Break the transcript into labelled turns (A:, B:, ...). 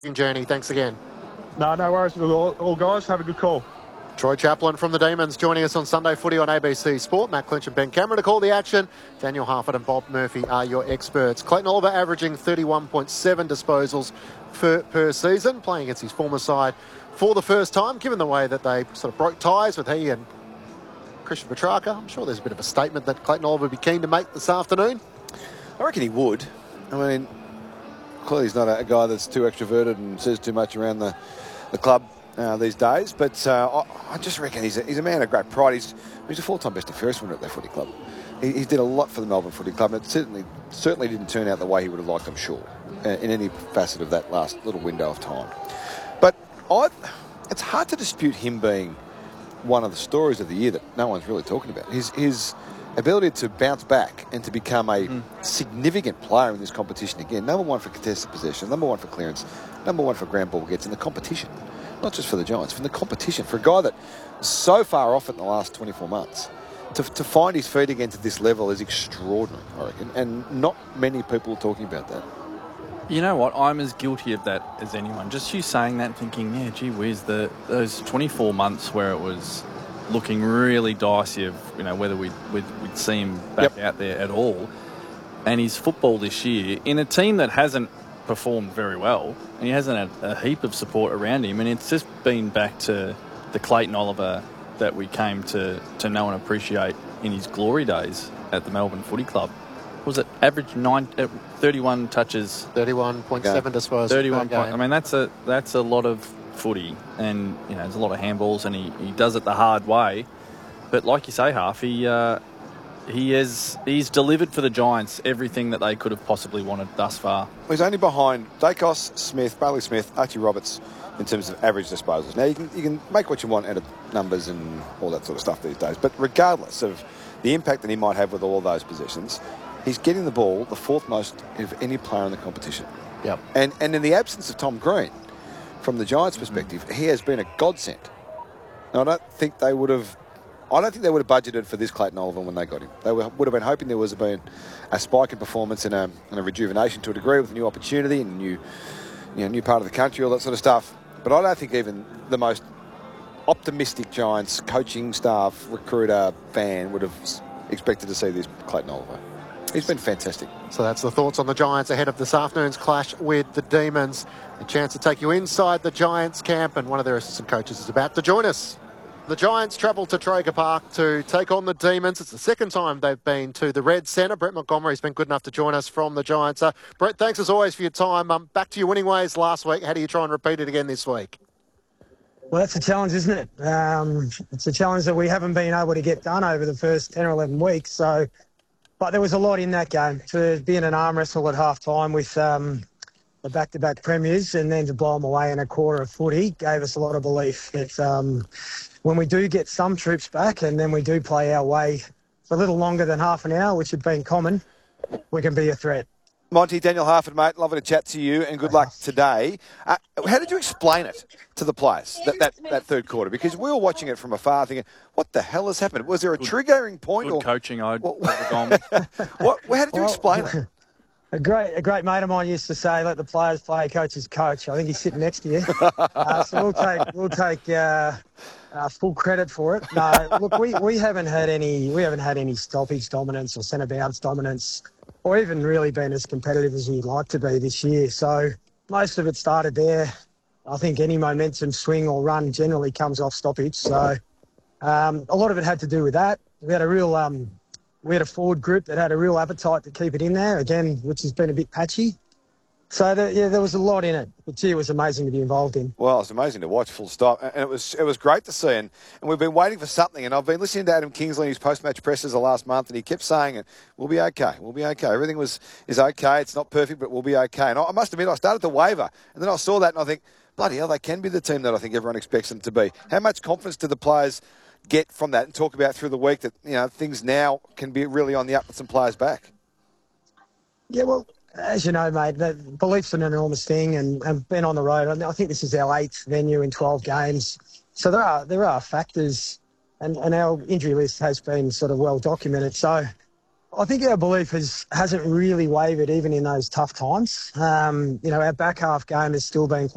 A: journey. Thanks again.
B: No worries. All guys, have a good call.
A: Troy Chaplin from the Demons joining us on Sunday Footy on ABC Sport. Matt Clinch and Ben Cameron to call the action. Daniel Harford and Bob Murphy are your experts. Clayton Oliver averaging 31.7 disposals per season, playing against his former side for the first time, given the way that they sort of broke ties with he and Christian Petrarca. I'm sure there's a bit of a statement that Clayton Oliver would be keen to make this afternoon.
C: I reckon he would. I mean, clearly he's not a guy that's too extroverted and says too much around the club these days, but I just reckon he's a man of great pride. He's a full-time best and fairest winner at their footy club. He did a lot for the Melbourne Footy Club, and it certainly didn't turn out the way he would have liked, I'm sure, in any facet of that last little window of time. But it's hard to dispute him being one of the stories of the year that no one's really talking about. His ability to bounce back and to become a significant player in this competition again. Number one for contested possession, number one for clearance, number one for ground ball gets in the competition. Not just for the Giants, for the competition. For a guy that is so far off it in the last 24 months, to find his feet again to this level is extraordinary, I reckon. And not many people are talking about that.
D: You know what? I'm as guilty of that as anyone. Just you saying that, thinking, yeah, gee whiz, those 24 months where it was looking really dicey of, whether we'd see him back out there at all. And his football this year, in a team that hasn't performed very well, and he hasn't had a heap of support around him, and it's just been back to the Clayton Oliver that we came to know and appreciate in his glory days at the Melbourne Footy Club. Was it average 31 touches?
A: 31.7 disposals.
D: 31. I mean, that's a lot of footy, and there's a lot of handballs, and he does it the hard way. But like you say, Half, he's delivered for the Giants everything that they could have possibly wanted thus far.
C: He's only behind Dacos, Smith, Bailey Smith, Archie Roberts in terms of average disposals. Now, you can make what you want out of numbers and all that sort of stuff these days, but regardless of the impact that he might have with all those possessions, he's getting the ball the fourth most of any player in the competition.
A: Yep.
C: And in the absence of Tom Green, from the Giants' perspective, he has been a godsend. Now, I don't think they would have budgeted for this Clayton Oliver when they got him. They would have been hoping there was been a spike in performance and a rejuvenation to a degree with a new opportunity and a new part of the country, all that sort of stuff. But I don't think even the most optimistic Giants coaching staff, recruiter, fan would have expected to see this Clayton Oliver. He's been fantastic.
A: So that's the thoughts on the Giants ahead of this afternoon's clash with the Demons. A chance to take you inside the Giants camp, and one of their assistant coaches is about to join us. The Giants travel to Traeger Park to take on the Demons. It's the second time they've been to the Red Centre. Brett Montgomery's been good enough to join us from the Giants. Brett, thanks as always for your time. Back to your winning ways last week. How do you try and repeat it again this week?
E: Well, that's a challenge, isn't it? It's a challenge that we haven't been able to get done over the first 10 or 11 weeks. But there was a lot in that game. To be in an arm wrestle at half-time with the back-to-back premiers and then to blow them away in a quarter of footy gave us a lot of belief that when we do get some troops back and then we do play our way for a little longer than half an hour, which had been common, we can be a threat.
C: Monty, Daniel Harford, mate, lovely to chat to you and good luck today. How did you explain it to the players, that third quarter? Because we were watching it from afar thinking, what the hell has happened? Was there a triggering point?
D: Good coaching, I'd gone.
C: How did you explain it?
E: A great mate of mine used to say, "Let the players play, coaches coach." I think he's sitting next to you, so we'll take full credit for it. No, look, we haven't had any stoppage dominance or centre bounce dominance, or even really been as competitive as we'd like to be this year. So most of it started there. I think any momentum swing or run generally comes off stoppage. So a lot of it had to do with that. We had a forward group that had a real appetite to keep it in there, again, which has been a bit patchy. So, there was a lot in it. The cheer was amazing to be involved in.
C: Well, it's amazing to watch, full stop. And it was great to see. And we've been waiting for something. And I've been listening to Adam Kingsley in his post-match pressers the last month, and he kept saying it, we'll be okay. We'll be okay. Everything is okay. It's not perfect, but we'll be okay. And I must admit, I started to waver. And then I saw that and I think, bloody hell, they can be the team that I think everyone expects them to be. How much confidence do the players get from that and talk about through the week that, things now can be really on the up with some players back?
E: Yeah, well, as you know, mate, belief's an enormous thing, and being on the road, I think this is our 8th venue in 12 games. So there are factors, and our injury list has been sort of well documented. So I think our belief hasn't really wavered even in those tough times. Our back half game has still been